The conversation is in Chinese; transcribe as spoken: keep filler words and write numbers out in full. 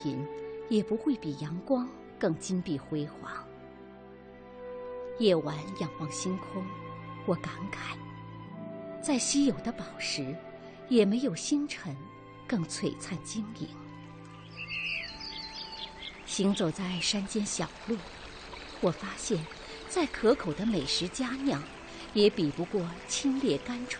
银也不会比阳光更金碧辉煌。夜晚仰望星空，我感慨，再稀有的宝石，也没有星辰更璀璨晶莹。行走在山间小路，我发现，再可口的美食佳酿，也比不过清冽甘醇